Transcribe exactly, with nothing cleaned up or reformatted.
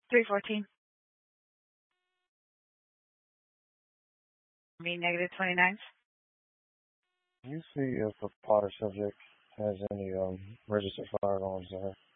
three fourteen. B negative twenty-nine. Can you see if a Potter subject has any um registered firearms there?